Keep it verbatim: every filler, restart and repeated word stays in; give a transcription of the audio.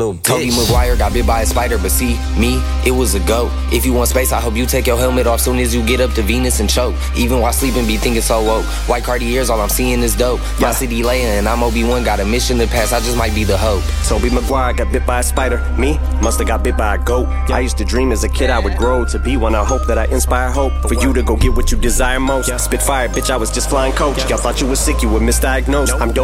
Toby Maguire got bit by a spider, but see, me, it was a go. If you want space, I hope you take your helmet off soon as you get up to Venus and choke. Even while sleeping, be thinking so woke. White Cartiers, all I'm seeing is dope. Yeah. My city Leia and I'm Obi-Wan, got a mission to pass, I just might be the hope. Toby Maguire got bit by a spider, me, musta got bit by a goat. Yeah. I used to dream as a kid I would grow to be one. I hope that I inspire hope for you to go get what you desire most. Yeah. Spit fire, bitch, I was just flying coach. Y'all thought you was sick, you were misdiagnosed. Nope. I'm dope.